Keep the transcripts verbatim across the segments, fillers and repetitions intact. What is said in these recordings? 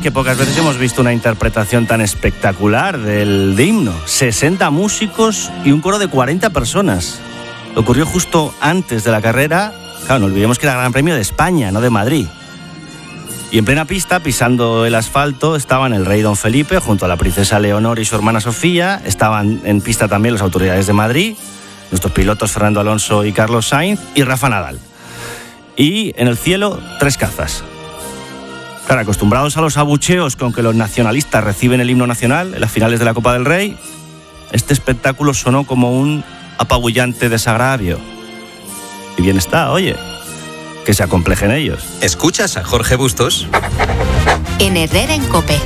que pocas veces hemos visto una interpretación tan espectacular del de himno. sesenta músicos y un coro de cuarenta personas. Ocurrió justo antes de la carrera. Claro, no olvidemos que era el Gran Premio de España, no de Madrid. Y en plena pista, pisando el asfalto, estaban el rey Don Felipe junto a la princesa Leonor y su hermana Sofía. Estaban en pista también las autoridades de Madrid, nuestros pilotos Fernando Alonso y Carlos Sainz y Rafa Nadal. Y en el cielo, tres cazas. Claro, acostumbrados a los abucheos con que los nacionalistas reciben el himno nacional en las finales de la Copa del Rey, este espectáculo sonó como un apabullante desagravio. Y bien está, oye, que se acomplejen ellos. ¿Escuchas a Jorge Bustos? En Herrera en COPE.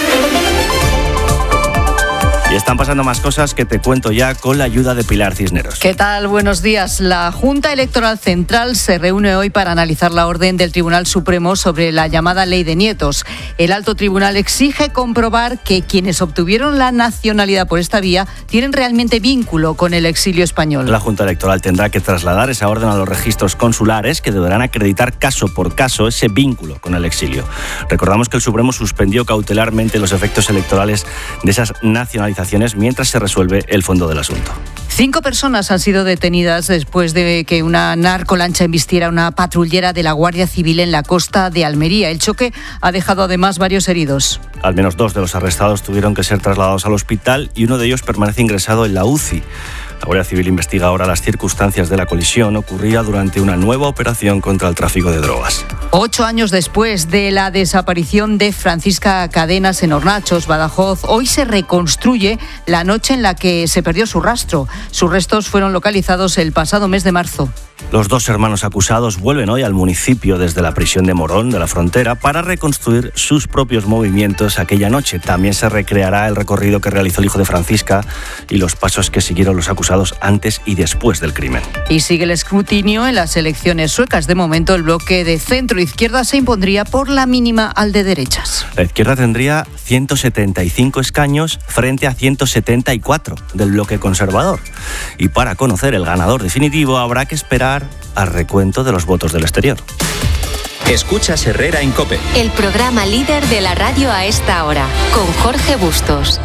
Y están pasando más cosas que te cuento ya con la ayuda de Pilar Cisneros. ¿Qué tal? Buenos días. La Junta Electoral Central se reúne hoy para analizar la orden del Tribunal Supremo sobre la llamada Ley de Nietos. El alto tribunal exige comprobar que quienes obtuvieron la nacionalidad por esta vía tienen realmente vínculo con el exilio español. La Junta Electoral tendrá que trasladar esa orden a los registros consulares, que deberán acreditar caso por caso ese vínculo con el exilio. Recordamos que el Supremo suspendió cautelarmente los efectos electorales de esas nacionalizaciones mientras se resuelve el fondo del asunto. Cinco personas han sido detenidas después de que una narcolancha embistiera a una patrullera de la Guardia Civil en la costa de Almería. El choque ha dejado además varios heridos. Al menos dos de los arrestados tuvieron que ser trasladados al hospital y uno de ellos permanece ingresado en la U C I. La Guardia Civil investiga ahora las circunstancias de la colisión ocurrida durante una nueva operación contra el tráfico de drogas. Ocho años después de la desaparición de Francisca Cadenas en Hornachos, Badajoz, hoy se reconstruye la noche en la que se perdió su rastro. Sus restos fueron localizados el pasado mes de marzo. Los dos hermanos acusados vuelven hoy al municipio desde la prisión de Morón, de la frontera, para reconstruir sus propios movimientos aquella noche. También se recreará el recorrido que realizó el hijo de Francisca y los pasos que siguieron los acusados antes y después del crimen. Y sigue el escrutinio en las elecciones suecas. De momento, el bloque de centro-izquierda se impondría por la mínima al de derechas. La izquierda tendría ciento setenta y cinco escaños frente a ciento setenta y cuatro del bloque conservador. Y para conocer el ganador definitivo habrá que esperar al recuento de los votos del exterior. Escuchas Herrera en COPE. El programa líder de la radio a esta hora, con Jorge Bustos.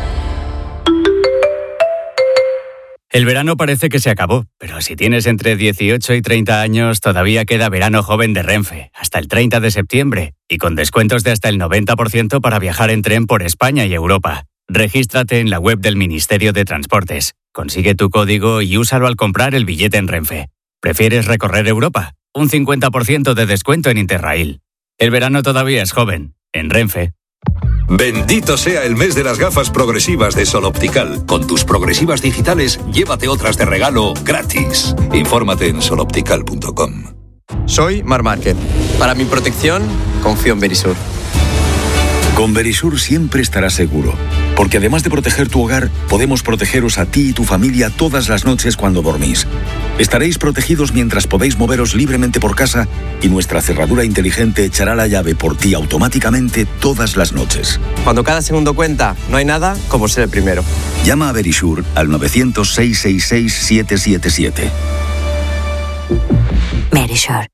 El verano parece que se acabó, pero si tienes entre dieciocho y treinta años, todavía queda verano joven de Renfe, hasta el treinta de septiembre, y con descuentos de hasta el noventa por ciento para viajar en tren por España y Europa. Regístrate en la web del Ministerio de Transportes. Consigue tu código y úsalo al comprar el billete en Renfe. ¿Prefieres recorrer Europa? Un cincuenta por ciento de descuento en Interrail. El verano todavía es joven, en Renfe. Bendito sea el mes de las gafas progresivas de Sol Optical. Con tus progresivas digitales, llévate otras de regalo gratis. Infórmate en sol optical punto com. Soy Mar Márquez. Para mi protección, confío en Verisur. Con Verisur siempre estarás seguro, porque además de proteger tu hogar, podemos protegeros a ti y tu familia todas las noches cuando dormís. Estaréis protegidos mientras podéis moveros libremente por casa y nuestra cerradura inteligente echará la llave por ti automáticamente todas las noches. Cuando cada segundo cuenta, no hay nada como ser el primero. Llama a Verisur al nueve cero cero, seis seis seis, siete siete siete. Verisur.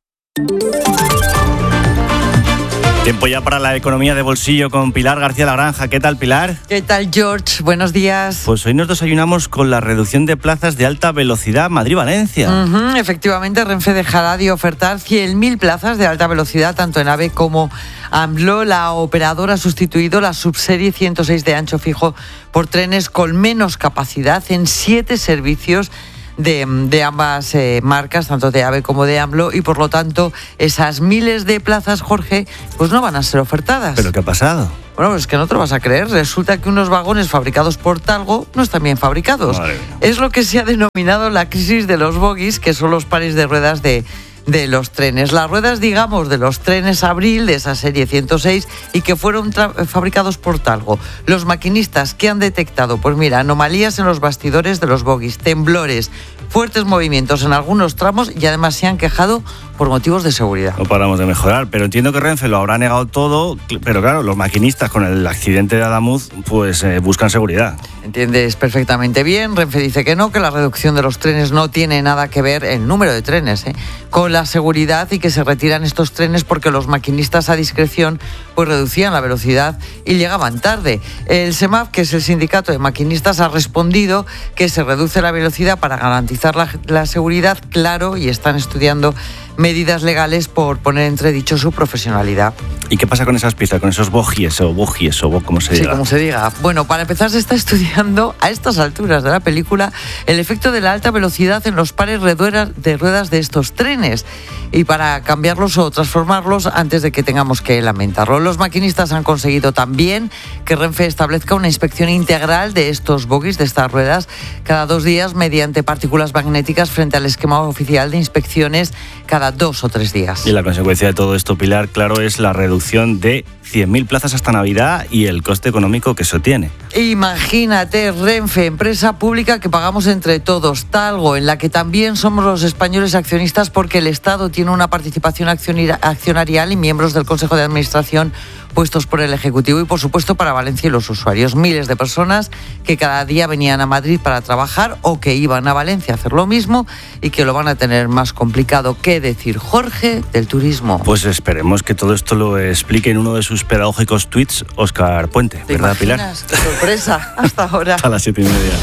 Tiempo ya para la economía de bolsillo con Pilar García Lagranja. ¿Qué tal, Pilar? ¿Qué tal, George? Buenos días. Pues hoy nos desayunamos con la reducción de plazas de alta velocidad Madrid-Valencia. Uh-huh. Efectivamente, Renfe dejará de ofertar cien mil plazas de alta velocidad, tanto en AVE como AMLO. La operadora ha sustituido la subserie ciento seis de ancho fijo por trenes con menos capacidad en siete servicios De, de ambas eh, marcas, tanto de AVE como de AMLO, y por lo tanto esas miles de plazas, Jorge, pues no van a ser ofertadas. ¿Pero qué ha pasado? Bueno, pues es que no te lo vas a creer. Resulta que unos vagones fabricados por Talgo no están bien fabricados. Madre mía. Es lo que se ha denominado la crisis de los bogies, que son los pares de ruedas de de los trenes. Las ruedas, digamos, de los trenes Abril, de esa serie ciento seis, y que fueron tra- fabricados por Talgo. Los maquinistas, ¿qué han detectado? Pues mira, anomalías en los bastidores de los bogies, temblores, fuertes movimientos en algunos tramos, y además se han quejado por motivos de seguridad. No paramos de mejorar, pero entiendo que Renfe lo habrá negado todo, pero claro, los maquinistas con el accidente de Adamuz pues eh, buscan seguridad. Entiendes perfectamente bien. Renfe dice que no, que la reducción de los trenes no tiene nada que ver, el número de trenes, ¿eh? con con la seguridad y que se retiran estos trenes porque los maquinistas a discreción pues reducían la velocidad y llegaban tarde. El SEMAF, que es el sindicato de maquinistas, ha respondido que se reduce la velocidad para garantizar la, la seguridad, claro, y están estudiando medidas legales por poner entredicho su profesionalidad. ¿Y qué pasa con esas pistas, con esos bogies o bogies o como se diga? Sí, como se diga. Bueno, para empezar se está estudiando a estas alturas de la película el efecto de la alta velocidad en los pares de ruedas de estos trenes y para cambiarlos o transformarlos antes de que tengamos que lamentarlo. Los maquinistas han conseguido también que Renfe establezca una inspección integral de estos bogies, de estas ruedas, cada dos días mediante partículas magnéticas frente al esquema oficial de inspecciones cada dos o tres días. Y la consecuencia de todo esto, Pilar, claro, es la reducción de cien mil plazas hasta Navidad y el coste económico que eso tiene. Imagínate, Renfe, empresa pública que pagamos entre todos, Talgo, en la que también somos los españoles accionistas porque el Estado tiene una participación accionarial y miembros del Consejo de Administración puestos por el Ejecutivo y, por supuesto, para Valencia y los usuarios. Miles de personas que cada día venían a Madrid para trabajar o que iban a Valencia a hacer lo mismo y que lo van a tener más complicado. ¿Qué decir, Jorge, del turismo? Pues esperemos que todo esto lo explique en uno de sus pedagógicos tweets Óscar Puente, ¿verdad, Pilar? Sorpresa, hasta ahora. A las siete y media.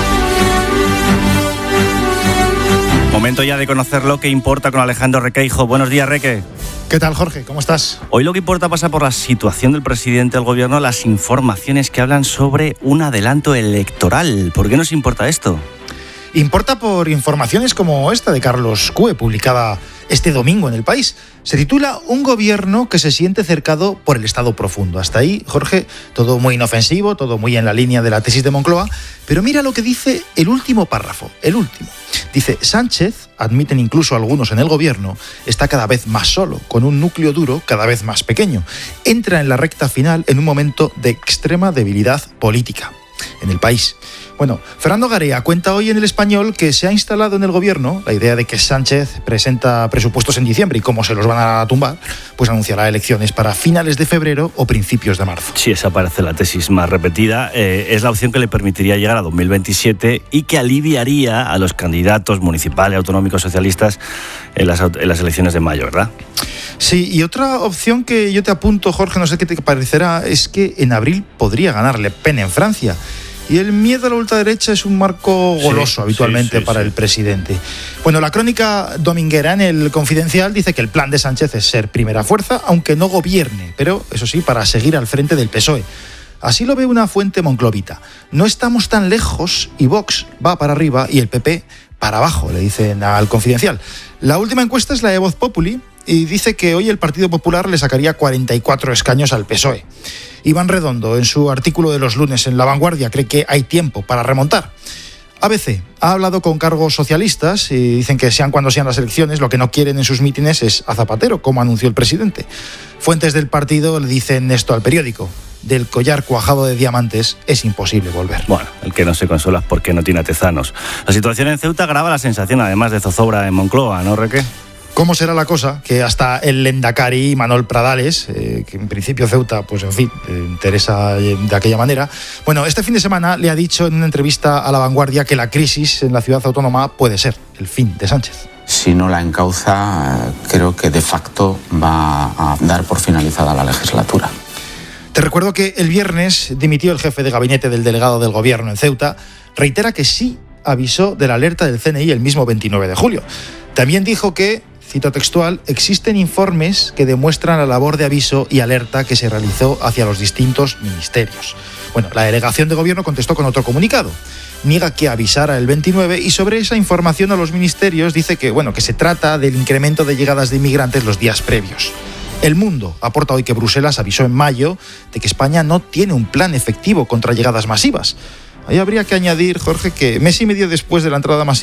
Momento ya de conocer lo que importa con Alejandro Requeijo. Buenos días, Reque. ¿Qué tal, Jorge? ¿Cómo estás? Hoy lo que importa pasa por la situación del presidente del gobierno, las informaciones que hablan sobre un adelanto electoral. ¿Por qué nos importa esto? Importa por informaciones como esta de Carlos Cue, publicada este domingo en El País. Se titula Un gobierno que se siente cercado por el Estado profundo. Hasta ahí, Jorge, todo muy inofensivo, todo muy en la línea de la tesis de Moncloa, pero mira lo que dice el último párrafo, el último. Dice, Sánchez, admiten incluso algunos en el gobierno, está cada vez más solo, con un núcleo duro cada vez más pequeño. Entra en la recta final en un momento de extrema debilidad política. En El País. Bueno, Fernando Garea cuenta hoy en El Español que se ha instalado en el gobierno la idea de que Sánchez presenta presupuestos en diciembre y como se los van a tumbar, pues anunciará elecciones para finales de febrero o principios de marzo. Sí, esa parece la tesis más repetida. Eh, es la opción que le permitiría llegar a dos mil veintisiete y que aliviaría a los candidatos municipales, autonómicos, socialistas en las, en las elecciones de mayo, ¿verdad? Sí, y otra opción que yo te apunto, Jorge, no sé qué te parecerá, es que en abril podría ganar Le Pen en Francia. Y el miedo a la ultraderecha es un marco goloso sí, habitualmente sí, sí, para sí. el presidente. Bueno, la crónica dominguera en El Confidencial dice que el plan de Sánchez es ser primera fuerza, aunque no gobierne, pero eso sí, para seguir al frente del P S O E. Así lo ve una fuente monclovita. No estamos tan lejos y Vox va para arriba y el P P para abajo, le dicen al Confidencial. La última encuesta es la de Voz Populi y dice que hoy el Partido Popular le sacaría cuarenta y cuatro escaños al P S O E. Iván Redondo, en su artículo de los lunes en La Vanguardia, cree que hay tiempo para remontar. A B C ha hablado con cargos socialistas y dicen que sean cuando sean las elecciones, lo que no quieren en sus mítines es a Zapatero, como anunció el presidente. Fuentes del partido le dicen esto al periódico. Del collar cuajado de diamantes es imposible volver. Bueno, el que no se consola es porque no tiene artesanos. La situación en Ceuta agrava la sensación, además de zozobra en Moncloa, ¿no, Reque? ¿Cómo será la cosa? Que hasta el Lendakari Manol Pradales, eh, que en principio Ceuta, pues en fin, eh, interesa de aquella manera, bueno, este fin de semana le ha dicho en una entrevista a La Vanguardia que la crisis en la ciudad autónoma puede ser el fin de Sánchez. Si no la encauza, creo que de facto va a dar por finalizada la legislatura. Te recuerdo que el viernes dimitió el jefe de gabinete del delegado del gobierno en Ceuta. Reitera que sí avisó de la alerta del C N I el mismo veintinueve de julio. También dijo que, cito textual, existen informes que demuestran la labor de aviso y alerta que se realizó hacia los distintos ministerios. Bueno, la delegación de gobierno contestó con otro comunicado. Niega que avisara el veintinueve y sobre esa información a los ministerios dice que, bueno, que se trata del incremento de llegadas de inmigrantes los días previos. El Mundo aporta hoy que Bruselas avisó en mayo de que España no tiene un plan efectivo contra llegadas masivas. Ahí habría que añadir, Jorge, que mes y medio después de la entrada masiva